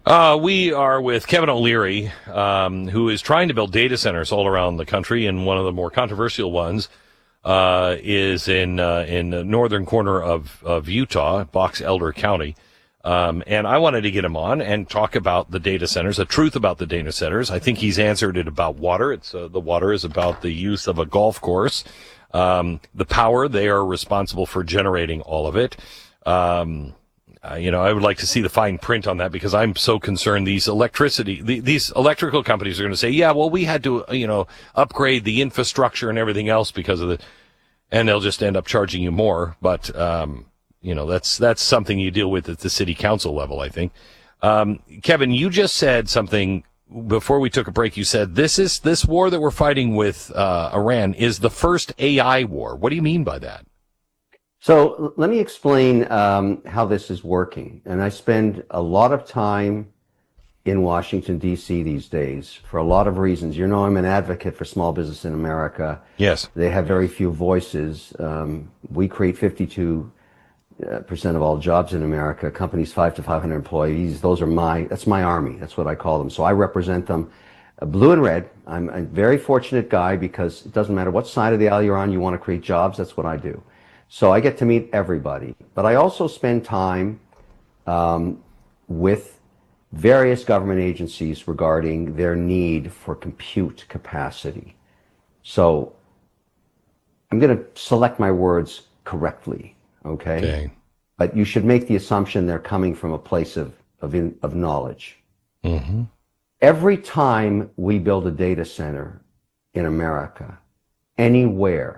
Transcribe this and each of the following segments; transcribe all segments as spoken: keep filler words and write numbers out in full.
Uh, we are with Kevin O'Leary, um, who is trying to build data centers all around the country, and one of the more controversial ones uh, is in uh, in the northern corner of, of Utah, Box Elder County. Um, and I wanted to get him on and talk about the data centers, the truth about the data centers. I think he's answered it about water. It's uh, the water is about the use of a golf course. Um, the power, they are responsible for generating all of it. Um, Uh, you know, I would like to see the fine print on that, because I'm so concerned these electricity, the, these electrical companies are going to say, yeah, well, we had to, you know, upgrade the infrastructure and everything else because of the, and they'll just end up charging you more. But, um, you know, that's, that's something you deal with at the city council level, I think. Um, Kevin, you just said something before we took a break. You said this is, this war that we're fighting with, uh, Iran is the first A I war. What do you mean by that? So let me explain um, how this is working. And I spend a lot of time in Washington, D C these days for a lot of reasons. You know, I'm an advocate for small business in America. Yes. They have very few voices. Um, we create fifty-two percent of all jobs in America. Companies five to five hundred employees. Those are my, that's my army. That's what I call them. So I represent them. Uh, blue and red. I'm a very fortunate guy, because it doesn't matter what side of the aisle you're on, you want to create jobs. That's what I do. So I get to meet everybody. But I also spend time um, with various government agencies regarding their need for compute capacity. So I'm going to select my words correctly, okay? Okay. But you should make the assumption they're coming from a place of, of, in, of knowledge. Mm-hmm. Every time we build a data center in America, anywhere,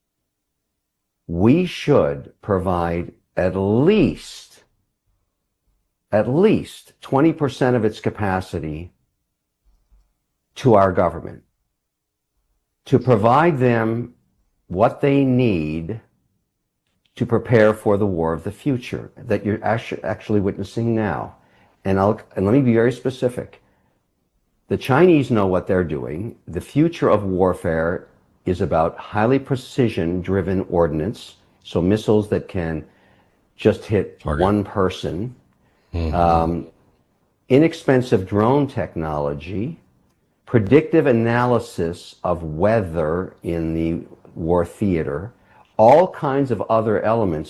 we should provide at least, at least twenty percent of its capacity to our government, to provide them what they need to prepare for the war of the future that you're actually witnessing now. And I'll, and let me be very specific. The Chinese know what they're doing. The future of warfare is about highly precision-driven ordnance, so missiles that can just hit Target. one person, mm-hmm. um, inexpensive drone technology, predictive analysis of weather in the war theater, all kinds of other elements